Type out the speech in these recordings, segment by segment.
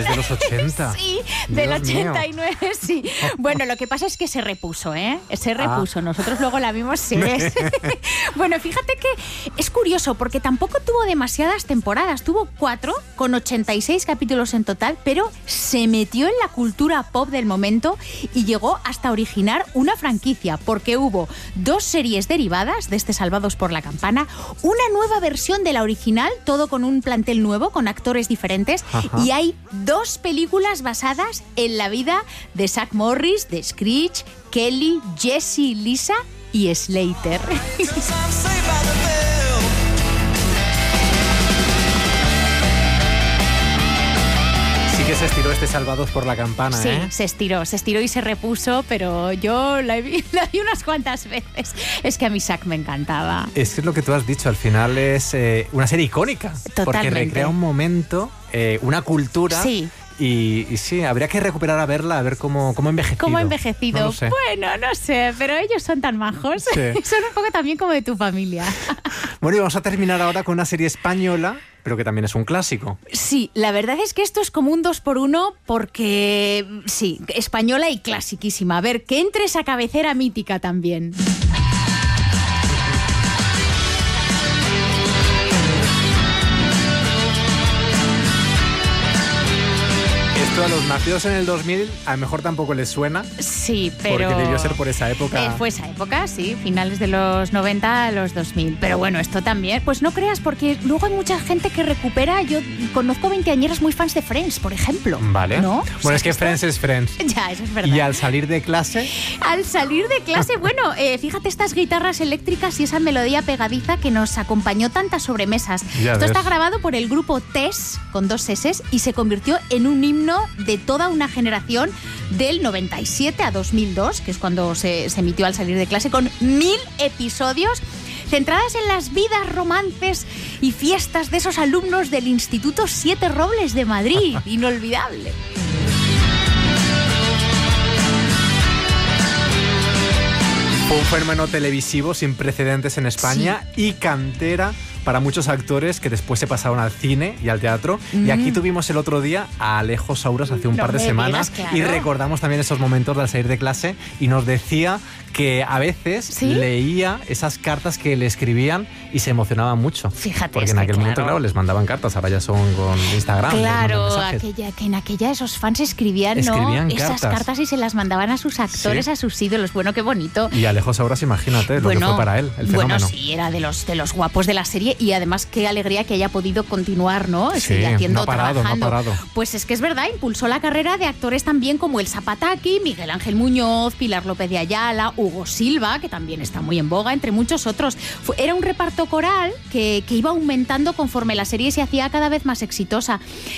es de los 80. Sí, del 89, sí. Bueno, lo que pasa es que se repuso, ¿eh? Se repuso. Nosotros luego la vimos, sí. Bueno, fíjate que es curioso porque tampoco tuvo demasiadas temporadas. Tuvo 4 con 86 capítulos en total, pero se metió en la cultura pop del momento y llegó hasta originar una franquicia, porque hubo 2 series derivadas de este Salvados por la Campana, una nueva versión de la original, todo con un plantel nuevo, con actores diferentes, y hay 2 películas basadas en la vida de Zach Morris, de Screech, Kelly, Jesse, Lisa y Slater. Sí que se estiró este Salvados por la Campana, Sí, ¿eh? se estiró y se repuso, pero yo la vi unas cuantas veces. Es que a mí Zach me encantaba. Es que es lo que tú has dicho, al final es una serie icónica. Totalmente. Porque recrea un momento, una cultura. Sí. Y sí, habría que recuperar a verla, a ver cómo ha envejecido. ¿Cómo ha envejecido? No lo sé. Bueno, no sé, pero ellos son tan majos. Sí. Son un poco también como de tu familia. Bueno, y vamos a terminar ahora con una serie española, pero que también es un clásico. Sí, la verdad es que esto es como un 2x1 porque, sí, española y clasiquísima. A ver, que entre esa cabecera mítica también. Esto a los nacidos en el 2000 a lo mejor tampoco les suena. Sí, pero... Porque debió ser por esa época. Fue esa época, sí, finales de los 90 a los 2000. Pero bueno, esto también, pues no creas, porque luego hay mucha gente que recupera. Yo conozco veinteañeras muy fans de Friends, por ejemplo. Vale. ¿No? Bueno, O sea, es que esto... Friends es Friends. Ya, eso es verdad. Y al salir de clase... Al salir de clase, bueno, fíjate estas guitarras eléctricas y esa melodía pegadiza que nos acompañó tantas sobremesas. Ya Esto ves. está grabado por el grupo Tess, con 2 S, y se convirtió en un himno de toda una generación del 97 a 2002, que es cuando se emitió al salir de clase, con 1000 episodios centradas en las vidas, romances y fiestas de esos alumnos del Instituto Siete Robles de Madrid. Inolvidable. Fue un fenómeno televisivo sin precedentes en España y cantera para muchos actores que después se pasaron al cine y al teatro. Y aquí tuvimos el otro día a Alejo Sauras hace un par de semanas, claro. y recordamos también esos momentos de al salir de clase, y nos decía que a veces ¿Sí? leía esas cartas que le escribían y se emocionaba mucho. Fíjate, porque es en que aquel momento, claro, les mandaban cartas, ahora ya son con Instagram. Claro, les mandan mensajes. que en aquella esos fans escribían esas cartas y se las mandaban a sus actores, Sí. a sus ídolos. Bueno, qué bonito. Y Alejo Sauras, imagínate lo que fue para él, el fenómeno. Bueno, sí, era de los guapos de la serie, y además qué alegría que haya podido continuar, ¿no? Sí, Seguir haciendo, no ha parado, trabajando. no ha parado. Pues es que es verdad, impulsó la carrera de actores también como el Zapataki, Miguel Ángel Muñoz, Pilar López de Ayala, Hugo Silva, que también está muy en boga, entre muchos otros. Era un reparto coral que iba aumentando conforme la serie se hacía cada vez más exitosa.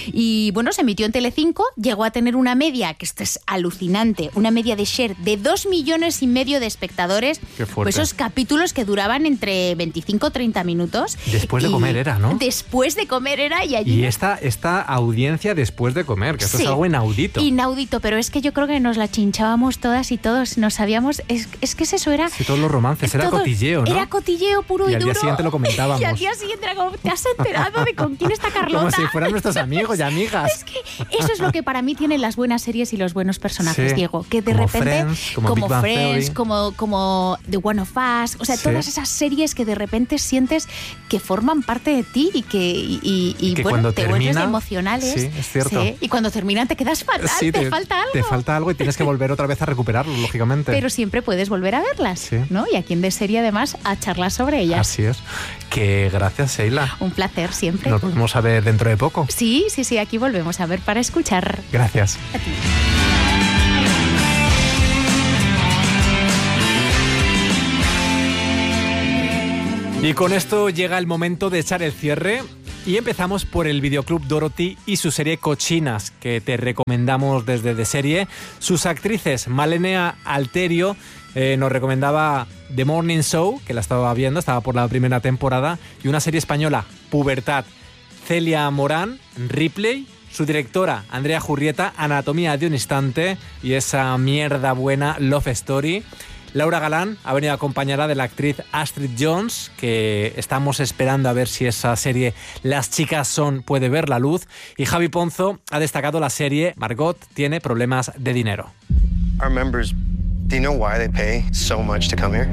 Y bueno, se emitió en Telecinco, llegó a tener una media, que esto es alucinante, una media de share de 2,5 millones de espectadores. Qué fuerte. Pues esos capítulos que duraban entre 25 o 30 minutos. Después de comer era, ¿no? Después de comer era, y allí... Y esta audiencia después de comer, que esto es algo inaudito. Inaudito, pero es que yo creo que nos la chinchábamos todas y todos, nos sabíamos... Es que es eso, era... Sí, todos los romances, era cotilleo, ¿no? Era cotilleo puro y al duro. día siguiente lo comentábamos. Y al día siguiente era como, ¿te has enterado de con quién está Carlota? Como si fueran nuestros amigos y amigas. Es que eso es lo que para mí tienen las buenas series y los buenos personajes, Sí. Diego. Que de Como repente, Friends, como Big Bang Friends, Theory. como The One of Us, o sea, Sí. todas esas series que de repente sientes que forman parte de ti y que cuando bueno, te vuelves termina, emocionales. sí, es cierto. Sí, y cuando terminan te quedas fatal, Sí, te falta algo. Te falta algo y tienes que volver otra vez a recuperarlo, lógicamente. Pero siempre puedes volver a verlas, Sí. ¿no? Y aquí en De Serie, además, a charlar sobre ellas. Así es. Que gracias, Sheila. Un placer siempre. Nos volvemos a ver dentro de poco. Sí, aquí volvemos a ver para escuchar. Gracias. A ti. Y con esto llega el momento de echar el cierre. Y empezamos por el videoclub Dorothy y su serie Cochinas, que te recomendamos desde De Serie. Sus actrices, Malenia Alterio, nos recomendaba The Morning Show, que la estaba viendo, estaba por la primera temporada, y una serie española, Pubertad. Celia Morán, Ripley, su directora, Andrea Jurrieta, Anatomía de un instante, y esa mierda buena, Love Story. Laura Galán ha venido acompañada de la actriz Astrid Jones, que estamos esperando a ver si esa serie Las chicas son puede ver la luz. Y Javi Ponzo ha destacado la serie Margot tiene problemas de dinero. Our members, do you know why they pay so much to come here?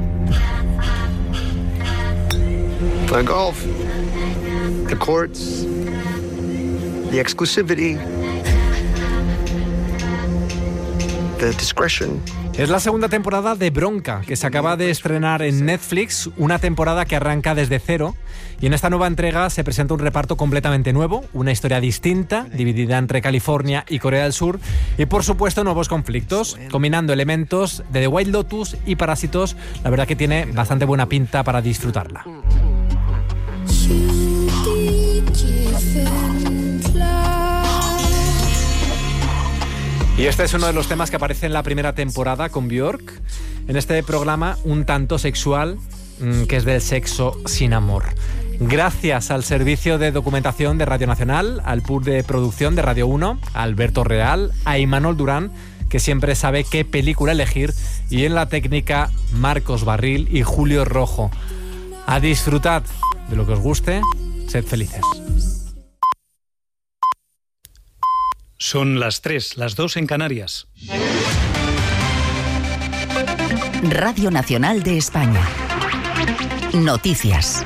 The golf, the courts, the exclusivity, the discretion. Es la segunda temporada de Bronca, que se acaba de estrenar en Netflix, una temporada que arranca desde cero. Y en esta nueva entrega se presenta un reparto completamente nuevo, una historia distinta, dividida entre California y Corea del Sur, y por supuesto nuevos conflictos, combinando elementos de The White Lotus y Parásitos. La verdad que tiene bastante buena pinta para disfrutarla. Y este es uno de los temas que aparece en la primera temporada con Björk, en este programa un tanto sexual, que es del sexo sin amor. Gracias al servicio de documentación de Radio Nacional, al pool de producción de Radio 1, a Alberto Real, a Imanol Durán, que siempre sabe qué película elegir, y en la técnica Marcos Barril y Julio Rojo. A disfrutar de lo que os guste, sed felices. Son las 3, las 2 en Canarias. Radio Nacional de España. Noticias.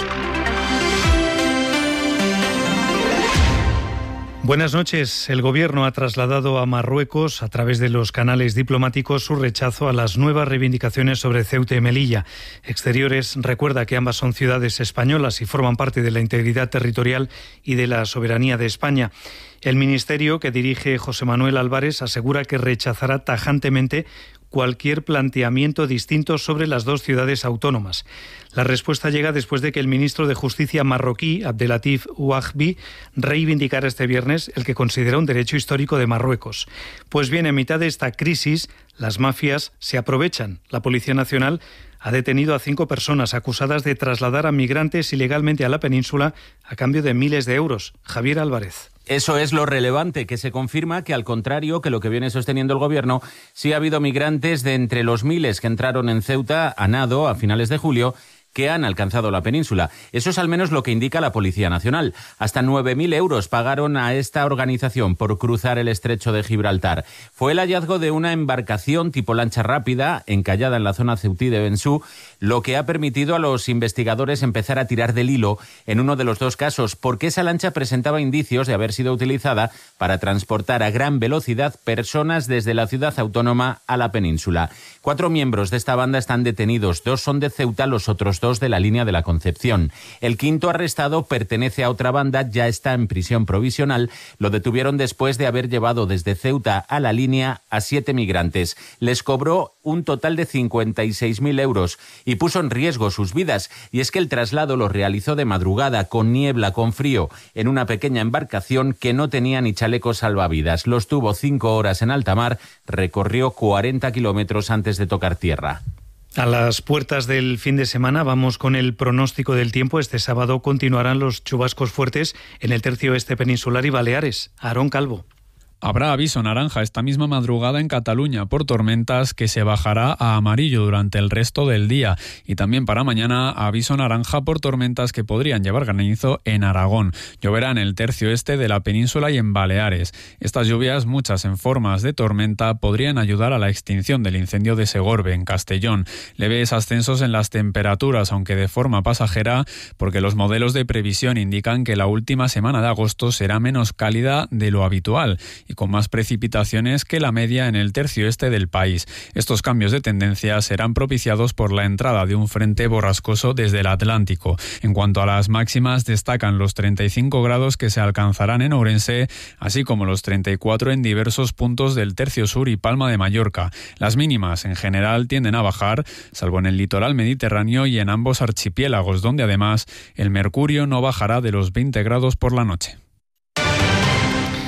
Buenas noches. El Gobierno ha trasladado a Marruecos, a través de los canales diplomáticos, su rechazo a las nuevas reivindicaciones sobre Ceuta y Melilla. Exteriores recuerda que ambas son ciudades españolas y forman parte de la integridad territorial y de la soberanía de España. El ministerio que dirige José Manuel Álvarez asegura que rechazará tajantemente cualquier planteamiento distinto sobre las dos ciudades autónomas. La respuesta llega después de que el ministro de Justicia marroquí, Abdelatif Ouahbi, reivindicara este viernes el que considera un derecho histórico de Marruecos. Pues bien, en mitad de esta crisis, las mafias se aprovechan. La Policía Nacional ha detenido a 5 personas acusadas de trasladar a migrantes ilegalmente a la península a cambio de miles de euros. Javier Álvarez. Eso es lo relevante, que se confirma que, al contrario que lo que viene sosteniendo el Gobierno, sí ha habido migrantes de entre los miles que entraron en Ceuta a nado a finales de julio, que han alcanzado la península. Eso es al menos lo que indica la Policía Nacional. Hasta 9.000 euros pagaron a esta organización por cruzar el estrecho de Gibraltar. Fue el hallazgo de una embarcación tipo lancha rápida, encallada en la zona ceutí de Bensú, lo que ha permitido a los investigadores empezar a tirar del hilo en uno de los dos casos, porque esa lancha presentaba indicios de haber sido utilizada para transportar a gran velocidad personas desde la ciudad autónoma a la península. 4 miembros de esta banda están detenidos, 2 son de Ceuta, los otros 2 de la línea de la Concepción. El quinto arrestado pertenece a otra banda, ya está en prisión provisional. Lo detuvieron después de haber llevado desde Ceuta a la línea a 7 migrantes. Les cobró un total de 56.000 euros y puso en riesgo sus vidas. Y es que el traslado lo realizó de madrugada, con niebla, con frío, en una pequeña embarcación que no tenía ni chalecos salvavidas. Los tuvo 5 horas en alta mar, recorrió 40 kilómetros antes de tocar tierra. A las puertas del fin de semana vamos con el pronóstico del tiempo. Este sábado continuarán los chubascos fuertes en el tercio oeste peninsular y Baleares. Aarón Calvo. Habrá aviso naranja esta misma madrugada en Cataluña por tormentas, que se bajará a amarillo durante el resto del día. Y también para mañana aviso naranja por tormentas que podrían llevar granizo en Aragón. Lloverá en el tercio este de la península y en Baleares. Estas lluvias, muchas en formas de tormenta, podrían ayudar a la extinción del incendio de Segorbe, en Castellón. Leves ascensos en las temperaturas, aunque de forma pasajera, porque los modelos de previsión indican que la última semana de agosto será menos cálida de lo habitual y con más precipitaciones que la media en el tercio este del país. Estos cambios de tendencia serán propiciados por la entrada de un frente borrascoso desde el Atlántico. En cuanto a las máximas, destacan los 35 grados que se alcanzarán en Ourense, así como los 34 en diversos puntos del tercio sur y Palma de Mallorca. Las mínimas, en general, tienden a bajar, salvo en el litoral mediterráneo y en ambos archipiélagos, donde además el mercurio no bajará de los 20 grados por la noche.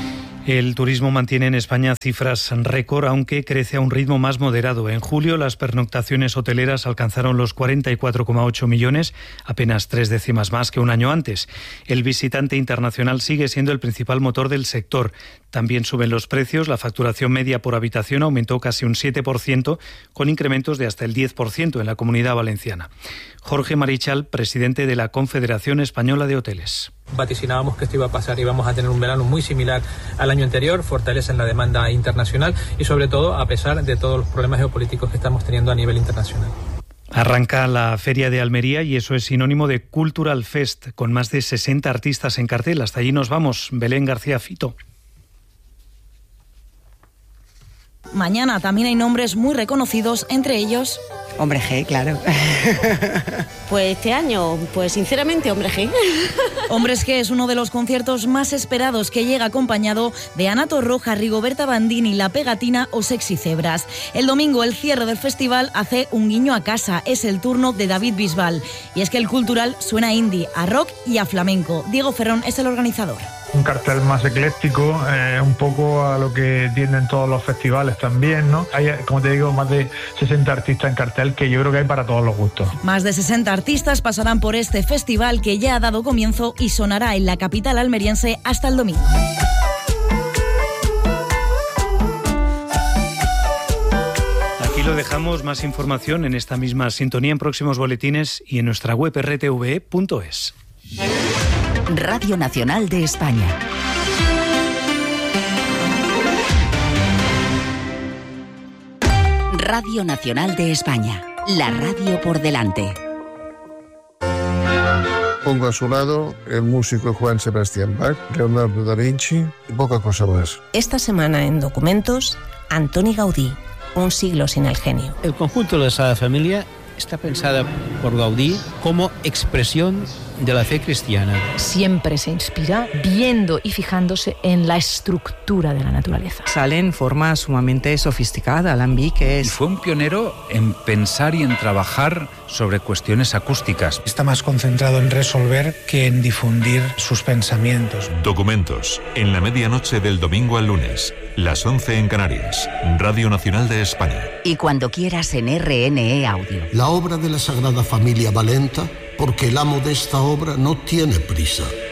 El turismo mantiene en España cifras récord, aunque crece a un ritmo más moderado. En julio, las pernoctaciones hoteleras alcanzaron los 44,8 millones, apenas 3 décimas más que un año antes. El visitante internacional sigue siendo el principal motor del sector. También suben los precios. La facturación media por habitación aumentó casi un 7%, con incrementos de hasta el 10% en la Comunidad Valenciana. Jorge Marichal, presidente de la Confederación Española de Hoteles. Vaticinábamos que esto iba a pasar, íbamos a tener un verano muy similar al año anterior, fortaleza en la demanda internacional y sobre todo a pesar de todos los problemas geopolíticos que estamos teniendo a nivel internacional. Arranca la Feria de Almería y eso es sinónimo de Cultural Fest, con más de 60 artistas en cartel. Hasta allí nos vamos. Belén García Fito. Mañana también hay nombres muy reconocidos, entre ellos... Hombre G, claro. Pues este año, pues sinceramente, Hombre G. Hombres G es uno de los conciertos más esperados, que llega acompañado de Ana Torroja, Rigoberta Bandini, La Pegatina o Sexy Cebras. El domingo, el cierre del festival hace un guiño a casa. Es el turno de David Bisbal. Y es que el Cultural suena a indie, a rock y a flamenco. Diego Ferrón es el organizador. Un cartel más ecléctico, un poco a lo que tienden todos los festivales también, ¿no? Hay, como te digo, más de 60 artistas en cartel, que yo creo que hay para todos los gustos. Más de 60 artistas pasarán por este festival, que ya ha dado comienzo y sonará en la capital almeriense hasta el domingo. Aquí lo dejamos. Más información en esta misma sintonía en próximos boletines y en nuestra web rtve.es. Radio Nacional de España. Radio Nacional de España. La radio por delante. Pongo a su lado el músico Juan Sebastián Bach, Leonardo da Vinci y poca cosa más. Esta semana en Documentos, Antoni Gaudí, un siglo sin el genio. El conjunto de la Sagrada Familia está pensada por Gaudí como expresión de la fe cristiana. Siempre se inspira viendo y fijándose en la estructura de la naturaleza. Sale en forma sumamente sofisticada, alambiques. Y fue un pionero en pensar y en trabajar sobre cuestiones acústicas. Está más concentrado en resolver que en difundir sus pensamientos. Documentos, en la medianoche del domingo al lunes, las 11 en Canarias, Radio Nacional de España. Y cuando quieras en RNE Audio. La obra de la Sagrada Familia va lenta porque el amo de esta obra no tiene prisa.